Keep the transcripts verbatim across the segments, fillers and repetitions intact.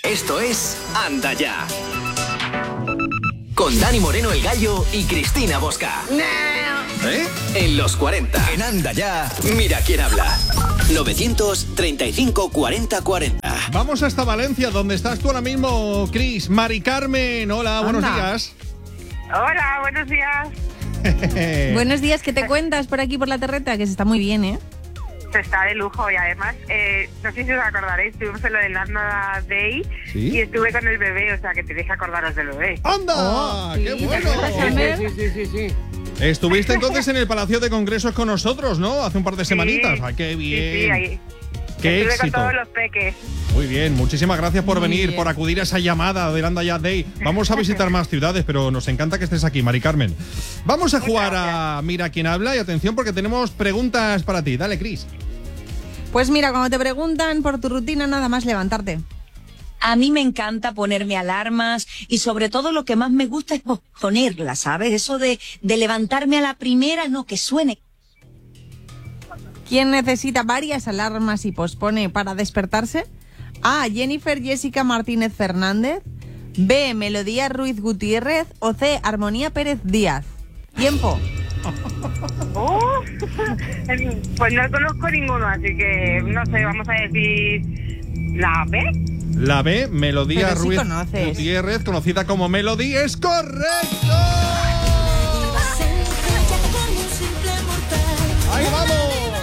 Esto es Anda Ya. Con Dani Moreno el Gallo y Cristina Bosca. ¿Eh? En los cuarenta. En Anda Ya. Mira quién habla. novecientos treinta y cinco cuarenta cuarenta. Vamos hasta Valencia, donde estás tú ahora mismo, Cris. Mari Carmen, hola, buenos Anda. días. Hola, buenos días. Buenos días, ¿qué te cuentas por aquí por la terreta? Que se está muy bien, ¿eh? Se está de lujo y además, eh, no sé si os acordaréis, estuvimos en lo del Anda Day. ¿Sí? Y estuve con el bebé, o sea que tenéis que acordaros del bebé. ¡Anda! Oh, ¡Qué sí, bueno! ¿te acuerdas, Elmer? Sí, sí, sí, sí. Estuviste entonces en el Palacio de Congresos con nosotros, ¿no? Hace un par de semanitas. Sí. ¡Ay, qué bien! Sí, sí, ahí. ¡Qué Estuve éxito! con todos los peques. Muy bien, muchísimas gracias por Muy venir, bien. por acudir a esa llamada del Anda Ya Day. Vamos a visitar más ciudades, pero nos encanta que estés aquí, Mari Carmen. Vamos a Muchas jugar gracias. a Mira quién habla y atención porque tenemos preguntas para ti. Dale, Cris. Pues mira, cuando te preguntan por tu rutina, nada más levantarte. A mí me encanta ponerme alarmas y sobre todo lo que más me gusta es ponerlas, ¿sabes? Eso de, de levantarme a la primera, no, que suene. ¿Quién necesita varias alarmas y pospone para despertarse? A. Jennifer Jessica Martínez Fernández. B. Melodía Ruiz Gutiérrez. O C. Armonía Pérez Díaz. Tiempo. Uh, pues no conozco ninguno, así que no sé, vamos a decir la B. La B, Melodía Pero sí Ruiz conoces. Gutiérrez, conocida como Melody, es correcto. ¡Ahí vamos!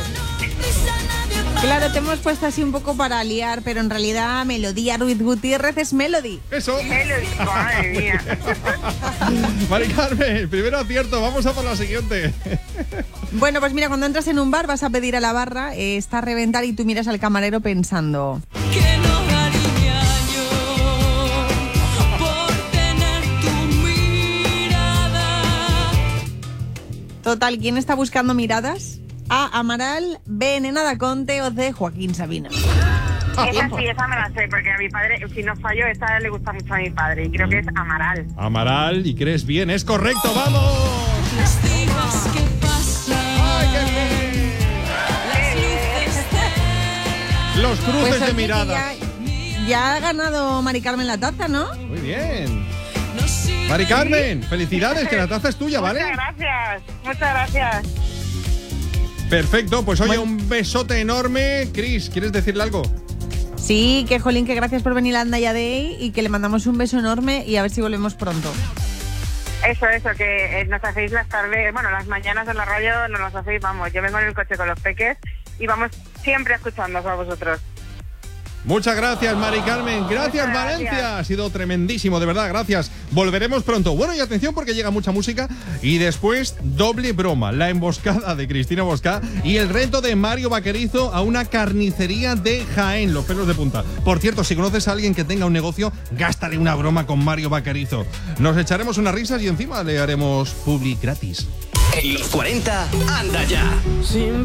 Claro, te hemos puesto así un poco para liar, pero en realidad Melodía Ruiz Gutiérrez es Melody. Eso. Melody, madre mía. Mari Carmen, primero acierto, vamos a por la siguiente. Bueno, pues mira, cuando entras en un bar vas a pedir a la barra, eh, está a reventar y tú miras al camarero pensando... Que no daría yo por tener tu mirada. Total, ¿quién está buscando miradas? A. Amaral, B. Nena Daconte o C. Joaquín Sabina. Esa sí, esa me la sé, porque a mi padre, si no fallo, esta le gusta mucho a mi padre y creo que es Amaral. Amaral, y crees bien, es correcto, ¡vamos! Las digas que pasan. ¡Ay, qué bien! Las luces de Los cruces Pues de oye, que miradas. ya, ya ha ganado Mari Carmen la taza, ¿no? Muy bien. no sirve. Mari Carmen, felicidades, que la taza es tuya, ¿vale? Muchas gracias, muchas gracias. Perfecto, pues oye, Bueno. un besote enorme. Cris, ¿quieres decirle algo? Sí, que jolín, que gracias por venir a Anda Ya Day y que le mandamos un beso enorme y a ver si volvemos pronto. Eso, eso, que eh, nos hacéis las tardes, bueno, las mañanas en la radio nos las hacéis, vamos, yo vengo en el coche con los peques y vamos siempre escuchándoos a vosotros. Muchas gracias, Mari Carmen. Gracias, Muchas Valencia. gracias. Ha sido tremendísimo, de verdad, gracias. Volveremos pronto. Bueno, y atención porque llega mucha música. Y después, doble broma. La emboscada de Cristina Bosca y el reto de Mario Vaquerizo a una carnicería de Jaén. Los pelos de punta. Por cierto, si conoces a alguien que tenga un negocio, gástale una broma con Mario Vaquerizo. Nos echaremos unas risas y encima le haremos publi gratis. En los cuarenta, Anda Ya. Sin